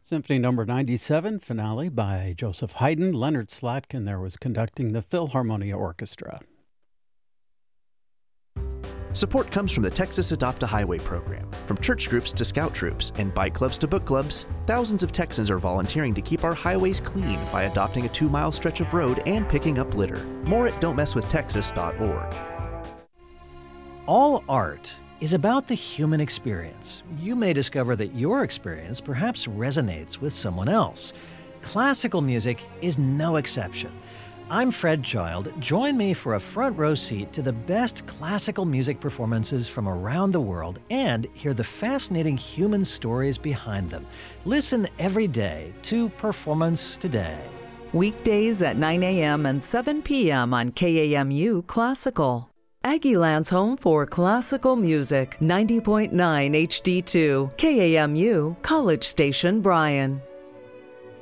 Symphony Number 97, finale by Joseph Haydn. Leonard Slatkin there was conducting the Philharmonia Orchestra. Support comes from the Texas Adopt a Highway program. From church groups to scout troops and bike clubs to book clubs, thousands of Texans are volunteering to keep our highways clean by adopting a 2-mile stretch of road and picking up litter. More at don'tmesswithtexas.org. All art is about the human experience. You may discover that your experience perhaps resonates with someone else. Classical music is no exception. I'm Fred Child. Join me for a front row seat to the best classical music performances from around the world and hear the fascinating human stories behind them. Listen every day to Performance Today. Weekdays at 9 a.m. and 7 p.m. on KAMU Classical. Aggieland's home for classical music, 90.9 HD2, KAMU, College Station, Bryan.